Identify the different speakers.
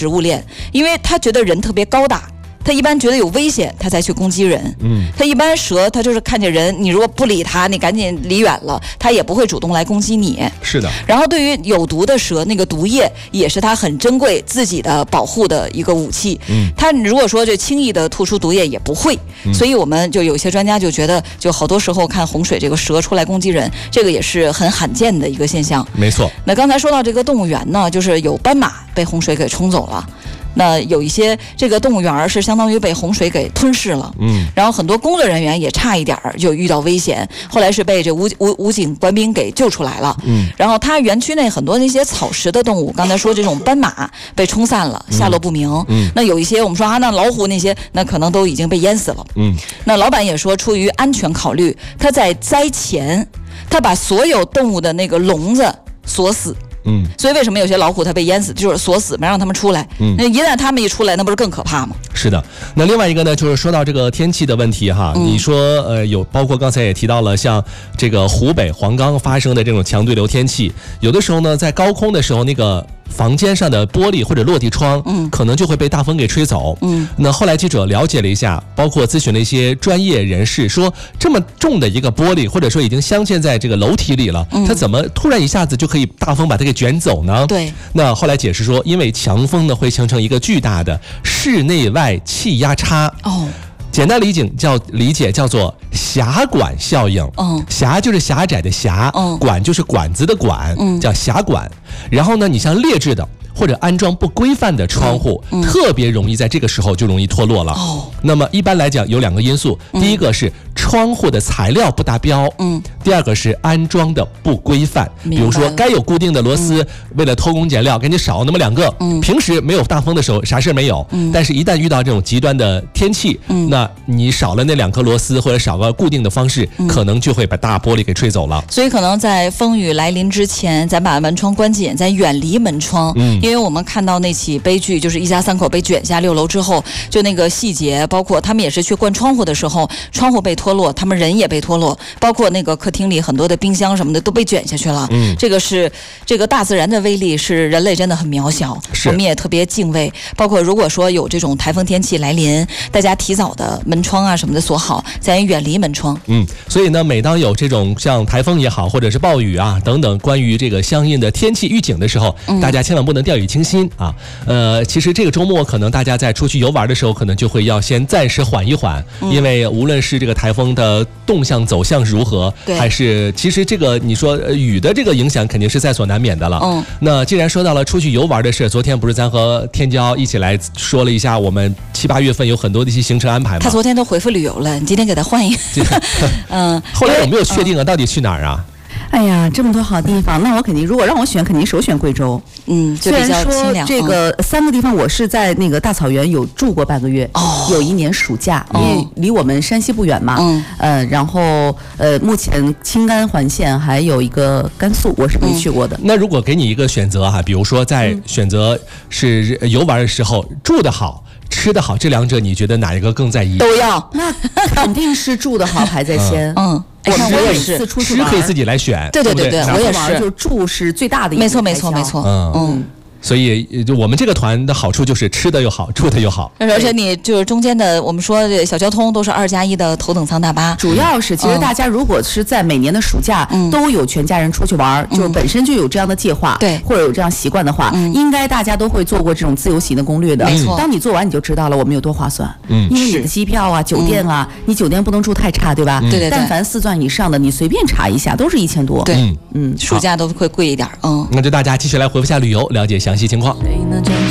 Speaker 1: 食物链，因为他觉得人特别高大。他一般觉得有危险，他才去攻击人。他一般蛇，他就是看见人，你如果不理他，你赶紧离远了，他也不会主动来攻击你。
Speaker 2: 是的。
Speaker 1: 然后对于有毒的蛇，那个毒液也是他很珍贵自己的保护的一个武器。他如果说就轻易的吐出毒液也不会。所以我们就有些专家就觉得，就好多时候看洪水这个蛇出来攻击人，这个也是很罕见的一个现象。
Speaker 2: 没错。
Speaker 1: 那刚才说到这个动物园呢，就是有斑马被洪水给冲走了。那有一些这个动物园是相当于被洪水给吞噬了，然后很多工作人员也差一点就遇到危险，后来是被这武警官兵给救出来了，然后它园区内很多那些草食的动物，刚才说这种斑马被冲散了，下落不明，那有一些我们说那老虎那些，那可能都已经被淹死了，那老板也说出于安全考虑，他在灾前他把所有动物的那个笼子锁死。所以为什么有些老虎它被淹死，就是锁死没让他们出来。那一旦他们一出来，那不是更可怕吗？
Speaker 2: 是的。那另外一个呢，就是说到这个天气的问题哈，你说有包括刚才也提到了，像这个湖北黄冈发生的这种强对流天气，有的时候呢，在高空的时候，那个房间上的玻璃或者落地窗，可能就会被大风给吹走。那后来记者了解了一下，包括咨询了一些专业人士，说这么重的一个玻璃，或者说已经镶嵌在这个楼体里了，它怎么突然一下子就可以大风把它给卷走呢？
Speaker 1: 对。
Speaker 2: 那后来解释说，因为强风呢会形成一个巨大的室内外气压差。简单理解叫做狭管效应。狭就是狭窄的狭，管就是管子的管，叫狭管。然后呢，你像劣质的或者安装不规范的窗户，特别容易在这个时候就容易脱落了。那么一般来讲有两个因素，第一个是窗户的材料不达标，第二个是安装的不规范。比如说该有固定的螺丝，为了偷工减料给你少那么2个，平时没有大风的时候啥事没有，但是一旦遇到这种极端的天气，那你少了那2颗螺丝或者少个固定的方式，可能就会把大玻璃给吹走了。
Speaker 1: 所以可能在风雨来临之前，咱把门窗关紧，咱远离门窗。因为我们看到那起悲剧，就是一家3口被卷下6楼之后，就那个细节，包括他们也是去关窗户的时候，窗户被脱落，他们人也被脱落，包括那个客厅里很多的冰箱什么的都被卷下去了。这个是这个大自然的威力，是人类真的很渺小，我们也特别敬畏。包括如果说有这种台风天气来临，大家提早的门窗啊什么的锁好，咱也远离门窗。
Speaker 2: 所以呢，每当有这种像台风也好，或者是暴雨啊等等关于这个相应的天气预警的时候，大家千万不能掉以轻心啊。其实这个周末可能大家在出去游玩的时候，可能就会要先暂时缓一缓，因为无论是这个台风的动向走向如何，还是其实这个你说雨的这个影响肯定是在所难免的了。那既然说到了出去游玩的事，昨天不是咱和天骄一起来说了一下我们7、8月份有很多的一些行程安排吗？
Speaker 1: 他昨天都回复旅游了，你今天给他换一个。
Speaker 2: 后来有没有确定啊？到底去哪儿啊？
Speaker 3: 哎呀，这么多好地方，那我肯定，如果让我选，肯定首选贵州。
Speaker 1: 就比较清凉。
Speaker 3: 虽然说这个3个地方，我是在那个大草原有住过半个月，有一年暑假，因为离我们山西不远嘛。然后目前青甘环线还有一个甘肃，我是没去过的。
Speaker 2: 那如果给你一个选择哈，比如说在选择是游玩的时候，住得好吃得好，这2者你觉得哪一个更在意？
Speaker 1: 都要，
Speaker 3: 那肯定是住得好排在先。我也是出去玩，
Speaker 2: 吃可以自己来选。
Speaker 1: 对，我也是，
Speaker 3: 就住是最大的一个
Speaker 1: 没错。
Speaker 2: 所以就我们这个团的好处就是吃的又好，住的又好，
Speaker 1: 而且你就是中间的我们说小交通都是2+1的头等舱大巴。
Speaker 3: 主要是其实大家如果是在每年的暑假都有全家人出去玩，就是本身就有这样的计划，
Speaker 1: 对，
Speaker 3: 或者有这样习惯的话，应该大家都会做过这种自由行的攻略的。
Speaker 1: 没错，
Speaker 3: 当你做完你就知道了我们有多划算。因为你的机票啊、酒店啊，你酒店不能住太差，对吧？
Speaker 1: 对。
Speaker 3: 但凡4钻以上的，你随便查一下都是1000多。
Speaker 1: 对，暑假都会贵一点。
Speaker 2: 那就大家继续来回复下旅游，了解详细情况。